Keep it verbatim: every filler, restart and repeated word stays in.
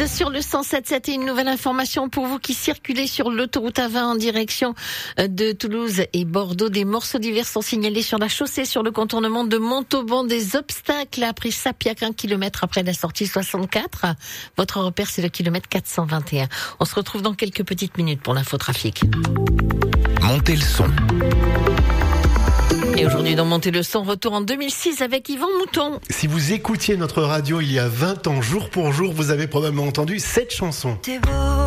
sur le cent sept sept et une nouvelle information pour vous qui circulez sur l'autoroute A vingt en direction de Toulouse et Bordeaux. Des morceaux divers sont signalés sur la chaussée sur le contournement de Montauban. Des obstacles après Sapiac, un kilomètre après la sortie soixante-quatre. Votre repère, c'est le kilomètre quatre cent vingt et un. On se retrouve dans quelques petites minutes pour l'infotrafic. Montez le son. Et aujourd'hui, dans Montez le son, retour en deux mille six avec Yvan Mouton. Si vous écoutiez notre radio il y a vingt ans, jour pour jour, vous avez probablement entendu cette chanson. T'es beau.